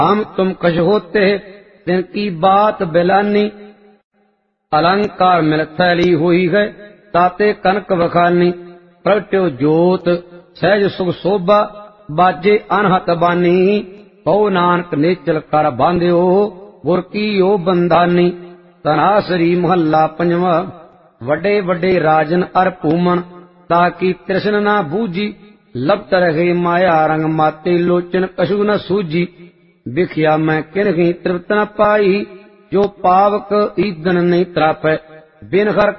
हम तुम कछ होते तिनकी बात बिलानी। अलंकार मिल थैली हुई है ताते कनक बखानी। प्रगट्यो जोत सहज सुख शोभा बाजे अनहत बानी। कहो नानक नेचल कर बांध्यो गुर की ओ बंधानी। तनासरी महला पंजवा। वडे वडे राजन अर भूमन ताकि तृष्ण ना बूझी। लपट रहे माया रंग माते लोचन कछु न सूझी। बिखिया मैं किन्हीं तृप्त न पाई जो पावक ईदन नहीं त्रापै। बिन हर